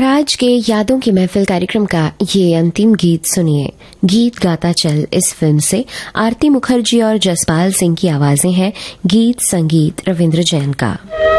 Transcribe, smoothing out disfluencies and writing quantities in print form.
और आज के यादों की महफिल कार्यक्रम का ये अंतिम गीत सुनिए। गीत गाता चल इस फिल्म से आरती मुखर्जी और जसपाल सिंह की आवाजें हैं। गीत संगीत रविंद्र जैन का।